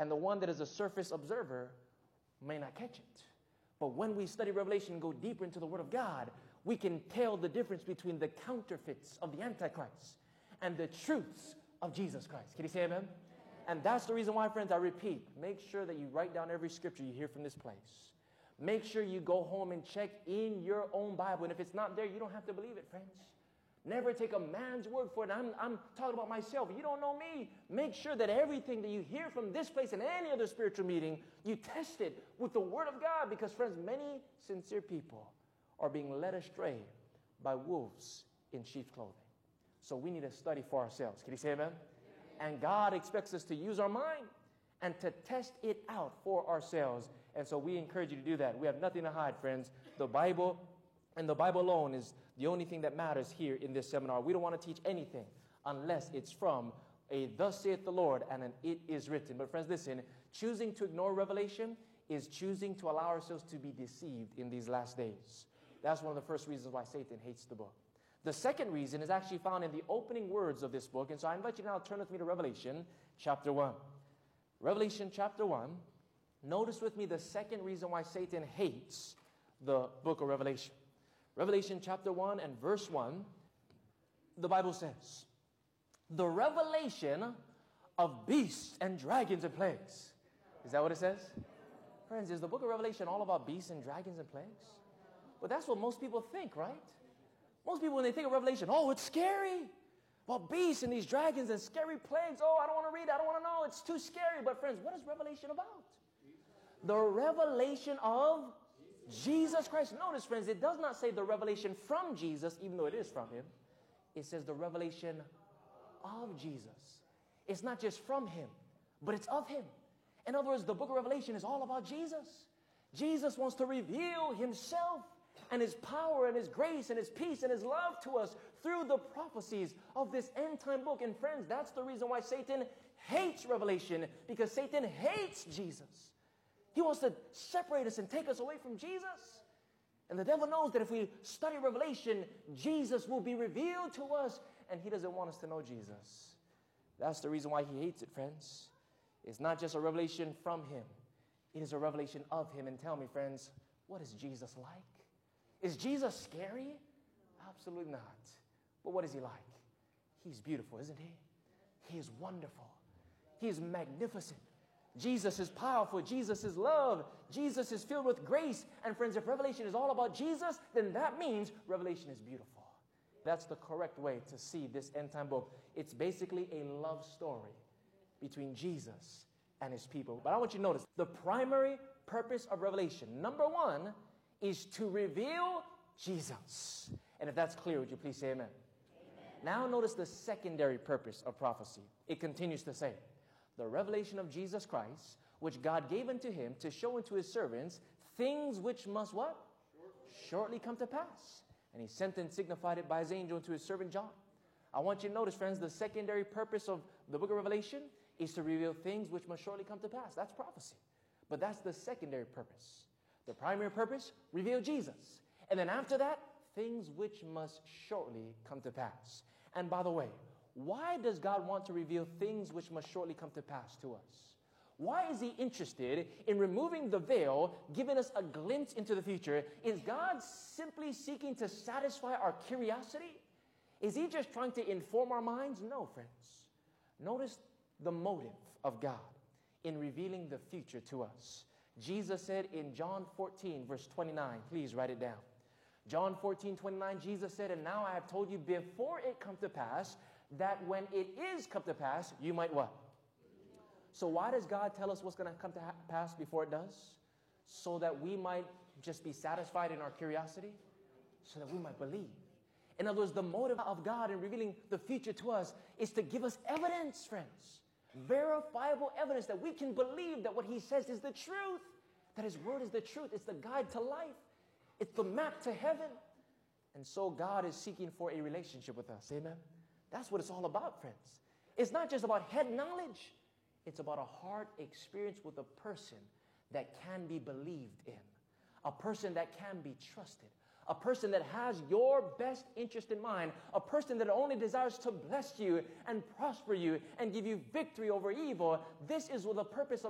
And the one that is a surface observer may not catch it. But when we study Revelation and go deeper into the Word of God, we can tell the difference between the counterfeits of the Antichrist and the truths of Jesus Christ. Can you say amen? And that's the reason why, friends, I repeat, make sure that you write down every scripture you hear from this place. Make sure you go home and check in your own Bible. And if it's not there, you don't have to believe it, friends. Never take a man's word for it. I'm talking about myself. You don't know me. Make sure that everything that you hear from this place and any other spiritual meeting, you test it with the Word of God. Because, friends, many sincere people are being led astray by wolves in sheep's clothing. So we need to study for ourselves. Can you say amen? And God expects us to use our mind and to test it out for ourselves. And so we encourage you to do that. We have nothing to hide, friends. The Bible and the Bible alone is the only thing that matters here in this seminar. We don't want to teach anything unless it's from a thus saith the Lord and an it is written. But friends, listen, choosing to ignore revelation is choosing to allow ourselves to be deceived in these last days. That's one of the first reasons why Satan hates the book. The second reason is actually found in the opening words of this book. And so I invite you now to turn with me to Revelation chapter 1. Revelation chapter 1. Notice with me the second reason why Satan hates the book of Revelation. Revelation chapter 1 and verse 1, the Bible says, the revelation of beasts and dragons and plagues. Is that what it says? Friends, is the book of Revelation all about beasts and dragons and plagues? Well, that's what most people think, right? Most people, when they think of Revelation, oh, it's scary. Well, beasts and these dragons and scary plagues. Oh, I don't want to read it. I don't want to know. It's too scary. But friends, what is Revelation about? The revelation of Jesus Christ. Notice, friends, it does not say the revelation from Jesus, even though it is from Him. It says the revelation of Jesus. It's not just from Him, but it's of Him. In other words, the book of Revelation is all about Jesus. Jesus wants to reveal Himself and His power and His grace and His peace and His love to us through the prophecies of this end-time book. And friends, that's the reason why Satan hates Revelation, because Satan hates Jesus. He wants to separate us and take us away from Jesus. And the devil knows that if we study Revelation, Jesus will be revealed to us, and he doesn't want us to know Jesus. That's the reason why he hates it, friends. It's not just a revelation from Him. It is a revelation of Him. And tell me, friends, what is Jesus like? Is Jesus scary? Absolutely not. But what is He like? He's beautiful, isn't He? He is wonderful. He is magnificent. Jesus is powerful. Jesus is love. Jesus is filled with grace. And friends, if Revelation is all about Jesus, then that means Revelation is beautiful. That's the correct way to see this end-time book. It's basically a love story between Jesus and His people. But I want you to notice the primary purpose of Revelation, number one, is to reveal Jesus. And if that's clear, would you please say amen? Amen. Now notice the secondary purpose of prophecy. It continues to say, the revelation of Jesus Christ, which God gave unto Him to show unto His servants things which must what? Shortly come to pass. And He sent and signified it by His angel unto His servant John. I want you to notice, friends, the secondary purpose of the book of Revelation is to reveal things which must shortly come to pass. That's prophecy. But that's the secondary purpose. The primary purpose, reveal Jesus. And then after that, things which must shortly come to pass. And by the way, why does God want to reveal things which must shortly come to pass to us? Why is He interested in removing the veil, giving us a glimpse into the future? Is God simply seeking to satisfy our curiosity? Is He just trying to inform our minds? No, friends. Notice the motive of God in revealing the future to us. Jesus said in John 14, verse 29, please write it down. John 14, 29, Jesus said, and now I have told you before it come to pass, that when it is come to pass, you might what? So why does God tell us what's going to come to pass before it does? So that we might just be satisfied in our curiosity? So that we might believe. In other words, the motive of God in revealing the future to us is to give us evidence, friends. Verifiable evidence that we can believe that what He says is the truth. That His word is the truth. It's the guide to life. It's the map to heaven. And so God is seeking for a relationship with us. Amen? That's what it's all about, friends. It's not just about head knowledge. It's about a heart experience with a person that can be believed in. A person that can be trusted. A person that has your best interest in mind. A person that only desires to bless you and prosper you and give you victory over evil. This is the purpose of